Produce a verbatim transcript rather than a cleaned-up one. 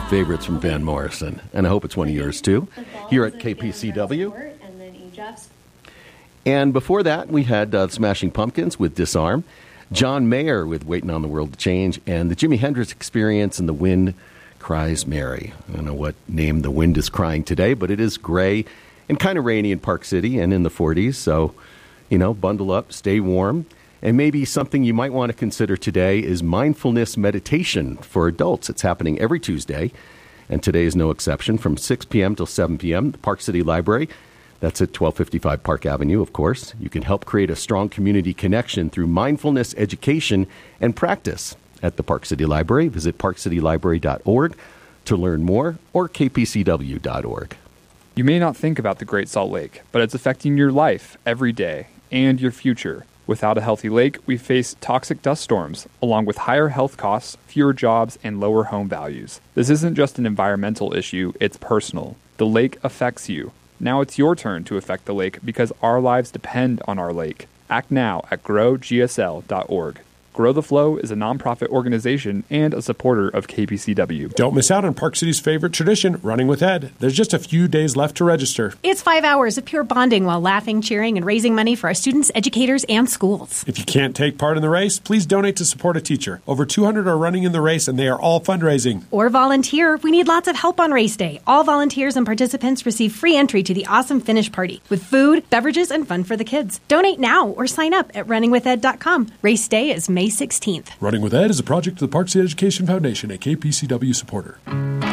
favorites from Van Morrison, and I hope it's one of yours too, here at K P C W. And before that, we had uh, Smashing Pumpkins with Disarm, John Mayer with Waiting on the World to Change, and the Jimi Hendrix Experience and The Wind Cries Mary. I don't know what name the wind is crying today, but it is gray and kind of rainy in Park City and in the forties, so, you know, bundle up, stay warm. And maybe something you might want to consider today is mindfulness meditation for adults. It's happening every Tuesday, and today is no exception, from six p.m. till seven p.m. The Park City Library, that's at twelve fifty-five Park Avenue, of course. You can help create a strong community connection through mindfulness education and practice at the Park City Library. Visit park city library dot org to learn more, or k p c w dot org. You may not think about the Great Salt Lake, but it's affecting your life every day and your future. Without a healthy lake, we face toxic dust storms, along with higher health costs, fewer jobs, and lower home values. This isn't just an environmental issue, it's personal. The lake affects you. Now it's your turn to affect the lake because our lives depend on our lake. Act now at grow g s l dot org. Grow the Flow is a nonprofit organization and a supporter of K P C W. Don't miss out on Park City's favorite tradition, Running with Ed. There's just a few days left to register. It's five hours of pure bonding while laughing, cheering, and raising money for our students, educators, and schools. If you can't take part in the race, please donate to support a teacher. Over two hundred are running in the race, and they are all fundraising. Or volunteer. We need lots of help on race day. All volunteers and participants receive free entry to the awesome finish party with food, beverages, and fun for the kids. Donate now or sign up at running with ed dot com. Race day is May sixteenth. Running with Ed is a project of the Park City Education Foundation, a K P C W supporter.